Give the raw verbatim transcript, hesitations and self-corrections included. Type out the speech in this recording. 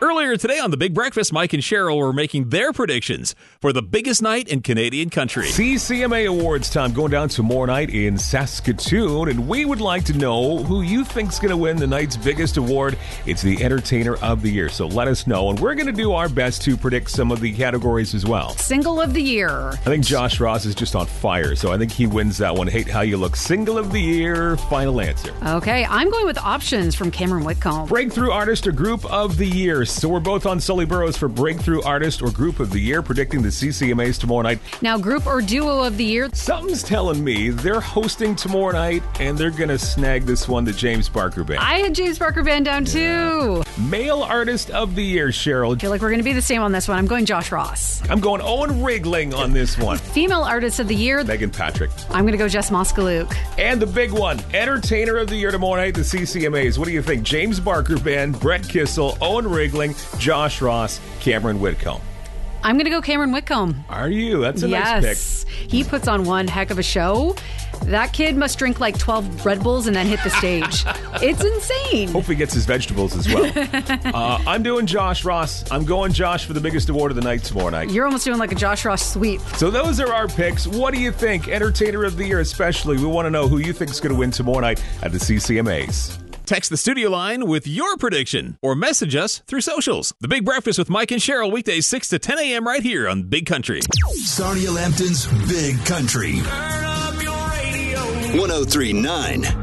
Earlier today on The Big Breakfast, Mike and Cheryl were making their predictions for the biggest night in Canadian country. C C M A Awards time going down tomorrow night in Saskatoon, and we would like to know who you think's going to win the night's biggest award. It's the Entertainer of the Year, so let us know, and we're going to do our best to predict some of the categories as well. Single of the Year. I think Josh Ross is just on fire, so I think he wins that one. Hate How You Look. Single of the Year, final answer. Okay, I'm going with options from Cameron Whitcomb. Breakthrough Artist or Group of the Year. So we're both on Sully Burrows for Breakthrough Artist or Group of the Year, predicting the C C M As tomorrow night. Now, Group or Duo of the Year. Something's telling me they're hosting tomorrow night, and they're going to snag this one to James Barker Band. I had James Barker Band down, too. Yeah. Male Artist of the Year, Cheryl. I feel like we're going to be the same on this one. I'm going Josh Ross. I'm going Owen Rigling on this one. Female Artist of the Year. Megan Patrick. I'm going to go Jess Moskaluk. And the big one, Entertainer of the Year tomorrow night, the C C M As. What do you think? James Barker Band, Brett Kissel, Owen Rigling, Josh Ross, Cameron Whitcomb. I'm going to go Cameron Whitcomb. Are you? That's a yes. nice pick. He puts on one heck of a show. That kid must drink like twelve Red Bulls and then hit the stage. It's insane. Hope he gets his vegetables as well. uh, I'm doing Josh Ross. I'm going Josh for the biggest award of the night tomorrow night. You're almost doing like a Josh Ross sweep. So those are our picks. What do you think? Entertainer of the Year especially. We want to know who you think is going to win tomorrow night at the C C M As. Text the studio line with your prediction or message us through socials. The Big Breakfast with Mike and Cheryl, weekdays six to ten a.m. right here on Big Country. Sarnia Lambton's Big Country. Turn up your radio. one oh three point nine